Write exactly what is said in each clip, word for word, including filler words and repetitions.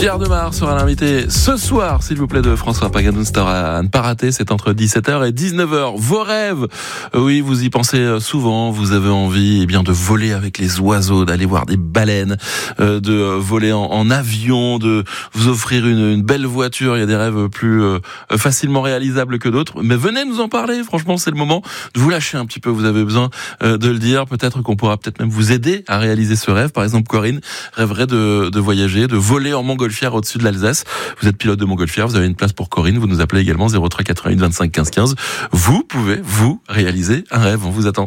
Pierre Demar sera l'invité ce soir, s'il vous plaît, de François Paganoun-Star à ne pas rater. C'est entre dix-sept heures et dix-neuf heures. Vos rêves, oui, vous y pensez souvent. Vous avez envie, eh bien, de voler avec les oiseaux, d'aller voir des baleines, euh, de voler en, en avion, de vous offrir une, une belle voiture. Il y a des rêves plus euh, facilement réalisables que d'autres. Mais venez nous en parler. Franchement, c'est le moment de vous lâcher un petit peu. Vous avez besoin euh, de le dire. Peut-être qu'on pourra peut-être même vous aider à réaliser ce rêve. Par exemple, Corinne rêverait de, de voyager, de voler en montgolfière au-dessus de l'Alsace. Vous êtes pilote de montgolfière, vous avez une place pour Corinne, vous nous appelez également zéro trois quatre-vingt-huit vingt-cinq quinze quinze. Vous pouvez, vous, réaliser un rêve. On vous attend.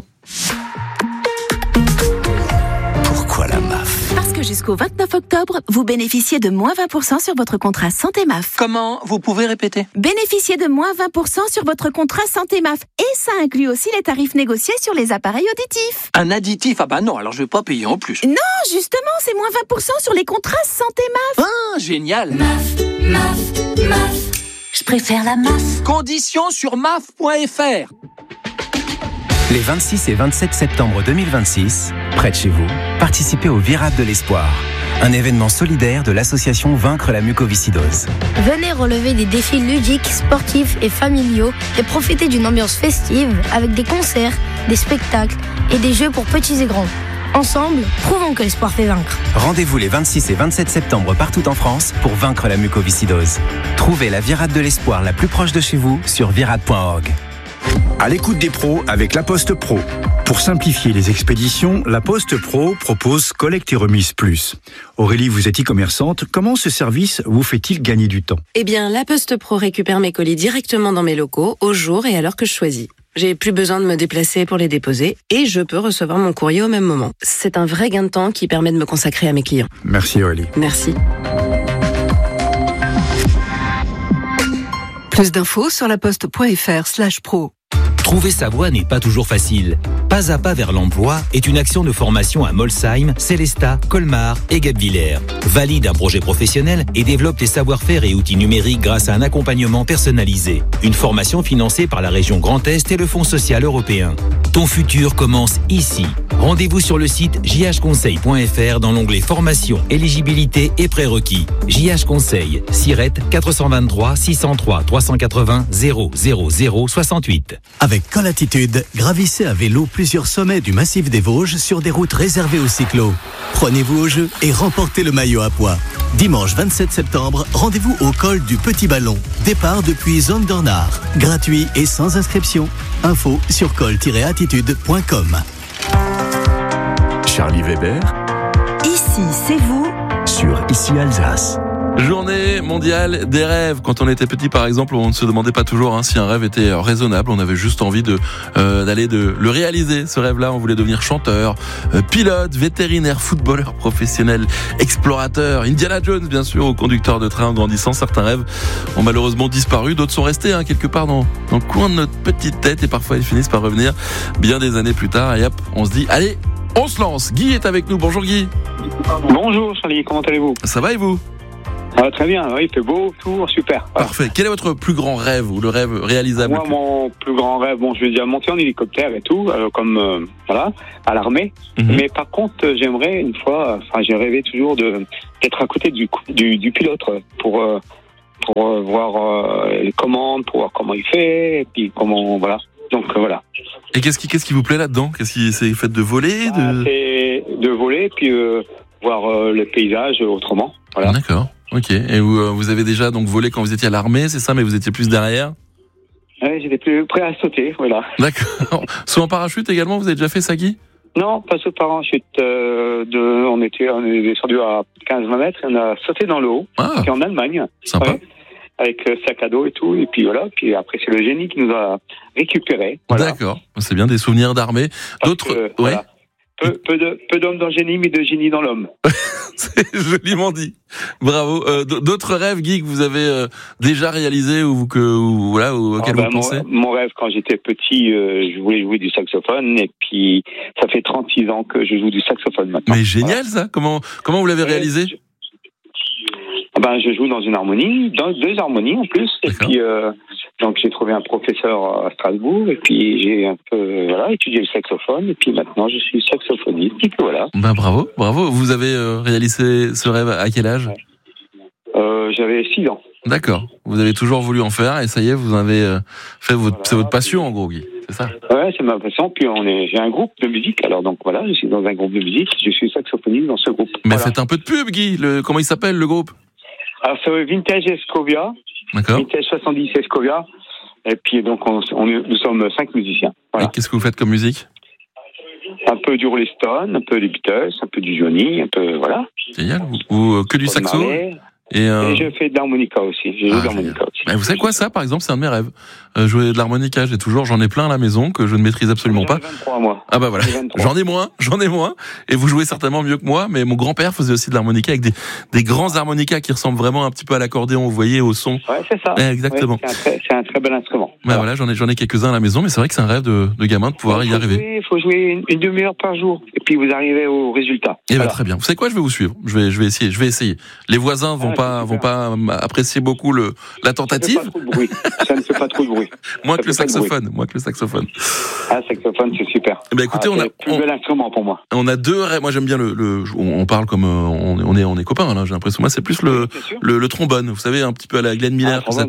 Pourquoi la M A F ? Parce que jusqu'au vingt-neuf octobre, vous bénéficiez de moins vingt pour cent sur votre contrat santé M A F. Comment ? Vous pouvez répéter ? Bénéficiez de moins vingt pour cent sur votre contrat santé M A F. Et ça inclut aussi les tarifs négociés sur les appareils auditifs. Un additif ? Ah bah non, alors je vais pas payer en plus. Non, justement, c'est moins vingt pour cent sur les contrats santé M A F. Ah, génial ! M A F, M A F, M A F. Je préfère la M A F. Conditions sur M A F point F R. Les vingt-six et vingt-sept septembre deux mille vingt-six, près de chez vous, participez au Virade de l'Espoir, un événement solidaire de l'association Vaincre la mucoviscidose. Venez relever des défis ludiques, sportifs et familiaux et profiter d'une ambiance festive avec des concerts, des spectacles et des jeux pour petits et grands. Ensemble, prouvons que l'espoir fait vaincre. Rendez-vous les vingt-six et vingt-sept septembre partout en France pour vaincre la mucoviscidose. Trouvez la Virade de l'Espoir la plus proche de chez vous sur virade point org. À l'écoute des pros avec La Poste Pro. Pour simplifier les expéditions, La Poste Pro propose collecte et remise plus. Aurélie, vous êtes e-commerçante. Comment ce service vous fait-il gagner du temps ? Eh bien, La Poste Pro récupère mes colis directement dans mes locaux, au jour et à l'heure que je choisis. J'ai plus besoin de me déplacer pour les déposer et je peux recevoir mon courrier au même moment. C'est un vrai gain de temps qui permet de me consacrer à mes clients. Merci Aurélie. Merci. Plus d'infos sur laposte point fr slash pro. Trouver sa voie n'est pas toujours facile. Pas à pas vers l'emploi est une action de formation à Molsheim, Célestat, Colmar et Guebwiller. Valide un projet professionnel et développe tes savoir-faire et outils numériques grâce à un accompagnement personnalisé. Une formation financée par la région Grand Est et le Fonds social européen. Ton futur commence ici. Rendez-vous sur le site j h conseil point f r dans l'onglet formation, éligibilité et prérequis. J H Conseil, Siret quatre cent vingt-trois six cent trois trois cent quatre-vingts zéro zéro zéro soixante-huit. Avec Colatitude, gravissez à vélo plusieurs sommets du massif des Vosges sur des routes réservées aux cyclos. Prenez-vous au jeu et remportez le maillot à pois. Dimanche vingt-sept septembre, rendez-vous au col du Petit Ballon. Départ depuis Zondernach. Gratuit et sans inscription. Info sur col tiret attitude point com. Charlie Weber. Ici, c'est vous. Sur Ici Alsace. Journée mondiale des rêves. Quand on était petit, par exemple, on ne se demandait pas toujours hein, si un rêve était raisonnable. On avait juste envie de euh, d'aller de le réaliser. Ce rêve-là, on voulait devenir chanteur, euh, pilote, vétérinaire, footballeur professionnel, explorateur, Indiana Jones, bien sûr, ou conducteur de train. En grandissant, certains rêves ont malheureusement disparu. D'autres sont restés hein, quelque part dans, dans le coin de notre petite tête et parfois ils finissent par revenir bien des années plus tard. Et hop, on se dit, allez, on se lance. Guy est avec nous. Bonjour Guy. Bonjour Charlie, comment allez-vous ? Ça va et vous ? Ah, très bien, oui, il fait beau, tout, super. Voilà. Parfait. Quel est votre plus grand rêve ou le rêve réalisable ? Moi, mon plus grand rêve, bon, je vais dire monter en hélicoptère et tout, euh, comme, euh, voilà, à l'armée. Mm-hmm. Mais par contre, euh, j'aimerais une fois, enfin, j'ai rêvé toujours de, d'être à côté du, du, du pilote pour, euh, pour euh, voir euh, les commandes, pour voir comment il fait, et puis comment, voilà. Donc, euh, voilà. Et qu'est-ce qui, qu'est-ce qui vous plaît là-dedans ? Qu'est-ce qui, c'est fait de voler de... Ah, c'est de voler, puis euh, voir euh, le paysage autrement, voilà. D'accord. Ok. Et vous, euh, vous avez déjà donc volé quand vous étiez à l'armée, c'est ça, mais vous étiez plus derrière ? Oui, j'étais plus prêt à sauter, voilà. D'accord. Saut en parachute également, vous avez déjà fait ça, Guy ? Non, pas saut en parachute. Euh, de, on était, on est descendu à quinze vingt mètres, et on a sauté dans le haut. Ah. C'était en Allemagne. Sympa. Ouais, avec sac à dos et tout, et puis voilà. Puis après, c'est le génie qui nous a récupérés. Voilà. D'accord. C'est bien des souvenirs d'armée. Parce D'autres. Que, ouais. Voilà. Peu, peu, de, peu d'hommes dans le génie, mais de génie dans l'homme. C'est joliment dit. Bravo. Euh, d'autres rêves, Guy, que vous avez euh, déjà réalisés ou que ou, voilà ou auxquels ah ben, vous pensez ? mon, mon rêve, quand j'étais petit, euh, je voulais jouer du saxophone, et puis ça fait trente-six ans que je joue du saxophone maintenant. Mais génial, voilà. Ça. Comment comment vous l'avez ouais, réalisé ? je, ben, je joue dans une harmonie, dans deux harmonies en plus, et puis euh, donc j'ai trouvé un professeur à Strasbourg, et puis j'ai un peu voilà étudié le saxophone, et puis maintenant je suis saxophoniste, et puis voilà. Ben bravo, bravo. Vous avez euh, réalisé ce rêve à quel âge ? euh, J'avais six ans. D'accord. Vous avez toujours voulu en faire et ça y est, vous avez euh, fait votre, voilà. C'est votre passion en gros, Guy. C'est ça? Ouais, c'est ma passion. Puis on est, j'ai un groupe de musique. Alors donc voilà, je suis dans un groupe de musique. Je suis saxophoniste dans ce groupe. Mais voilà. Faites un peu de pub, Guy. Le, comment il s'appelle le groupe? Alors c'est Vintage Escovia. D'accord. Vintage soixante-dix Escovia. Et puis donc on, on est, nous sommes cinq musiciens. Voilà. Et qu'est-ce que vous faites comme musique? Un peu du Rolling Stone, un peu des Beatles, un peu du Johnny, un peu voilà. Génial. Ou, ou euh, que du saxo? Et, euh... et je fais de l'harmonica aussi. J'ai joué ah, de l'harmonica aussi. Mais vous savez quoi, ça, par exemple, c'est un de mes rêves. Euh, jouer de l'harmonica, j'ai toujours, j'en ai plein à la maison que je ne maîtrise absolument j'en ai pas. vingt-trois, moi. Ah bah voilà. J'en ai moins, j'en ai moins. Et vous jouez certainement mieux que moi. Mais mon grand-père faisait aussi de l'harmonica avec des, des grands harmonicas qui ressemblent vraiment un petit peu à l'accordéon, vous voyez, au son. Ouais, c'est ça. Eh, exactement. Ouais, c'est, un très, c'est un très bel instrument. Bah voilà, voilà j'en ai, j'en ai quelques-uns à la maison, mais c'est vrai que c'est un rêve de, de gamin de pouvoir ouais, y arriver. Il faut jouer une, une demi-heure par jour. Et puis vous arrivez au résultat. Et voilà. bah très bien. Vous savez quoi, je vais vous suivre. Je vais, je vais essayer, je vais essayer. Les voisins vont ah, pas, vont pas apprécier beaucoup le, la tentative. Ça ne fait pas trop de bruit. Ça ne fait pas trop de bruit. Moins que le saxophone, moins que le saxophone. Ah, saxophone, c'est super. Eh ben écoutez, ah, on a le plus on, bel instrument pour moi. On a deux rêves. Moi, j'aime bien le. le on parle comme on, on est on est copains là. J'ai l'impression. Moi, c'est plus le, le le trombone. Vous savez, un petit peu à la Glenn Miller. Ah, tout ça.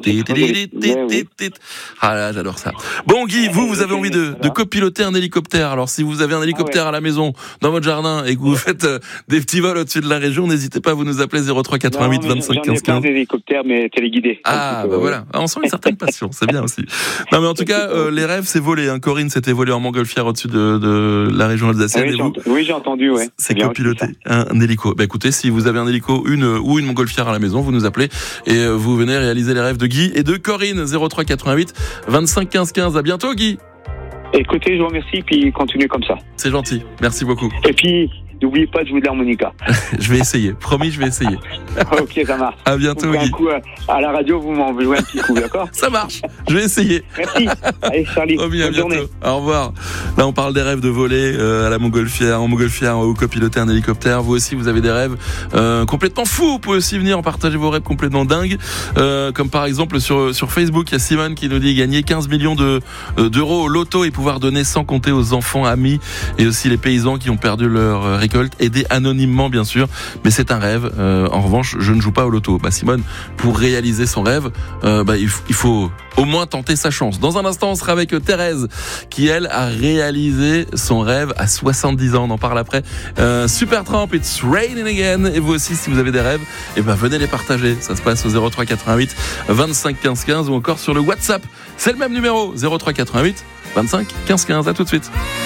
Ah là, j'adore ça. Bon, Guy, vous, vous avez envie de, de copiloter un hélicoptère. Alors, si vous avez un hélicoptère ah ouais. à la maison, dans votre jardin, et que vous faites euh, des petits vols au-dessus de la région, n'hésitez pas à vous nous appeler zéro trois quatre-vingt-huit vingt-cinq quinze quinze. Des hélicoptères, mais téléguidés. Ah, bah euh... voilà. Ah, on sent une certaine passion. C'est bien aussi. Non, mais en tout cas, euh, les rêves, c'est voler. Hein. Corinne, c'était volé en montgolfière au-dessus de, de la région alsacienne. Oui, et vous, j'ai, oui, j'ai entendu. Ouais. C'est, c'est copiloter un, un hélico. Bah écoutez, si vous avez un hélico, une ou une montgolfière à la maison, vous nous appelez et vous venez réaliser les rêves de Guy et de Corinne. zéro trois quatre-vingt-huit vingt-cinq quinze quinze. À bientôt, Guy. Écoutez, je vous remercie, puis continuez comme ça. C'est gentil. Merci beaucoup. Et puis, n'oubliez pas de jouer de l'harmonica. Je vais essayer. Promis, je vais essayer. Ok, ça marche. À bientôt, Guy. Un coup, à la radio, vous m'en jouez un petit coup, d'accord? Ça marche. Je vais essayer. Merci. Allez, Charlie. Promis, bonne à bientôt. journée. Au revoir. Là, on parle des rêves de voler euh, à la montgolfière, en montgolfière ou copiloter un hélicoptère. Vous aussi, vous avez des rêves euh, complètement fous. Vous pouvez aussi venir en partager vos rêves complètement dingues. Euh, comme par exemple sur sur Facebook, il y a Simone qui nous dit gagner quinze millions de euh, d'euros au loto et pouvoir donner sans compter aux enfants, amis et aussi les paysans qui ont perdu leur récolte. Aider anonymement, bien sûr, mais c'est un rêve. Euh, en revanche, je ne joue pas au loto. Bah, Simone, pour réaliser son rêve, euh, bah, il, f- il faut au moins tenter sa chance. Dans un instant, on sera avec Thérèse, qui elle a réalisé son rêve à soixante-dix ans. On en parle après. Euh, Supertramp, It's Raining Again. Et vous aussi, si vous avez des rêves, et ben venez les partager. Ça se passe au zéro trois quatre-vingt-huit vingt-cinq quinze quinze ou encore sur le WhatsApp. C'est le même numéro, zéro trois quatre-vingt-huit vingt-cinq quinze quinze. À tout de suite.